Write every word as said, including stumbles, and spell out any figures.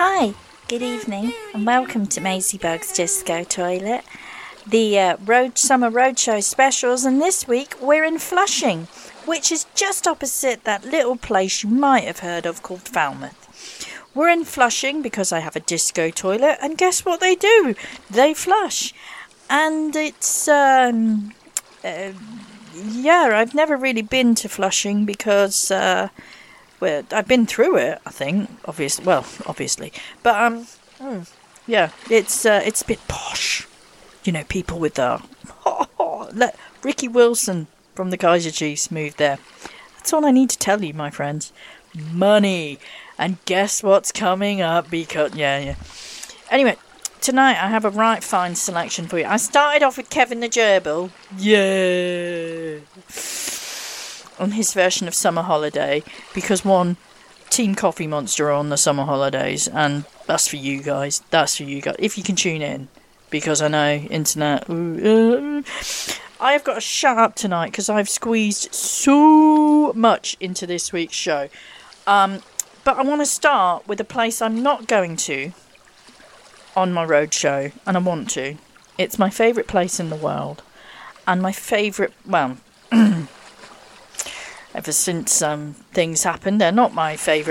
Hi, good evening, and welcome to Maisie Bug's Disco Toilet, the uh, road summer roadshow specials. And this week we're in Flushing, which is just opposite that little place you might have heard of called Falmouth. We're in Flushing because I have a disco toilet, and guess what they do? They flush, and it's um, uh, yeah. I've never really been to Flushing because. Uh, Well, I've been through it, I think. Obviously, well, obviously, but um, mm, yeah, it's uh, it's a bit posh. You know, people with the oh, oh, let Ricky Wilson from the Kaiser Chiefs moved there. That's all I need to tell you, my friends. Money, and guess what's coming up? Because yeah, yeah. Anyway, tonight I have a right fine selection for you. I started off with Kevin the Gerbil. Yeah. On his version of Summer Holiday, because one, Team Coffee Monster are on the summer holidays, and that's for you guys. That's for you guys. If you can tune in, because I know internet. Ooh, uh, I have got to shut up tonight because I've squeezed so much into this week's show. Um, but I want to start with a place I'm not going to on my road show, and I want to. It's my favourite place in the world, and my favourite. Well. Ever since um, things happened, they're not my favourite